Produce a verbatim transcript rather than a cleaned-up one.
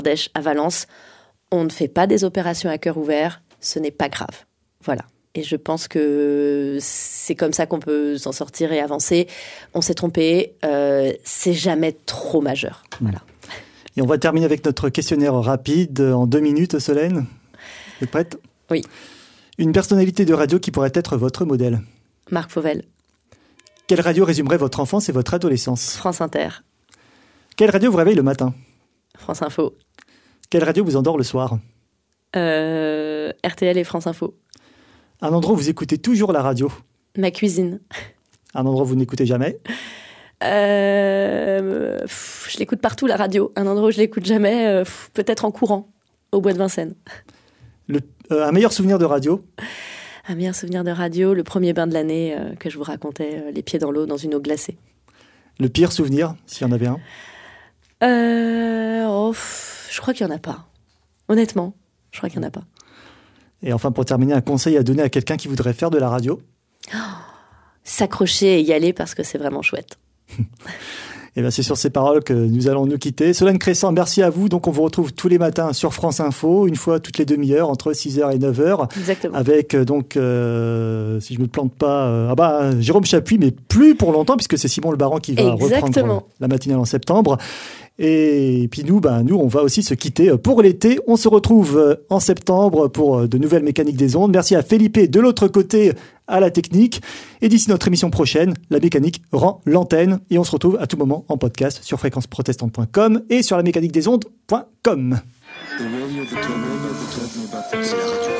Ardèche, à Valence, on ne fait pas des opérations à cœur ouvert, ce n'est pas grave. Voilà. Et je pense que c'est comme ça qu'on peut s'en sortir et avancer. On s'est trompé, euh, c'est jamais trop majeur. Voilà. Et on va terminer avec notre questionnaire rapide en deux minutes, Solène. Vous êtes prête ? Oui. Une personnalité de radio qui pourrait être votre modèle ? Marc Fauvel. Quelle radio résumerait votre enfance et votre adolescence ? France Inter. Quelle radio vous réveille le matin ? France Info. Quelle radio vous endort le soir ? euh, R T L et France Info. Un endroit où vous écoutez toujours la radio ? Ma cuisine. Un endroit où vous n'écoutez jamais ? euh, pff, Je l'écoute partout, la radio. Un endroit où je l'écoute jamais, euh, pff, peut-être en courant, au bois de Vincennes. Le, euh, un meilleur souvenir de radio ? Un meilleur souvenir de radio, le premier bain de l'année euh, que je vous racontais, euh, les pieds dans l'eau, dans une eau glacée. Le pire souvenir, s'il y en avait un ? euh, oh, pff, Je crois qu'il n'y en a pas. Honnêtement, je crois qu'il n'y en a pas. Et enfin, pour terminer, un conseil à donner à quelqu'un qui voudrait faire de la radio ? Oh, s'accrocher et y aller parce que c'est vraiment chouette. Et bien, c'est sur ces paroles que nous allons nous quitter. Solène Cressan, merci à vous. Donc, on vous retrouve tous les matins sur France Info, une fois toutes les demi-heures, entre six heures et neuf heures. Exactement. Avec, donc, euh, si je ne me plante pas, euh, ah bah, Jérôme Chapuis, mais plus pour longtemps, puisque c'est Simon Le Baran qui va Exactement. reprendre la matinale en septembre. Et puis nous, ben, nous, on va aussi se quitter pour l'été. On se retrouve en septembre pour de nouvelles mécaniques des ondes. Merci à Felipe de l'autre côté à la technique. Et d'ici notre émission prochaine, la mécanique rend l'antenne. Et on se retrouve à tout moment en podcast sur fréquence protestante point com et sur la mécanique des ondes point com.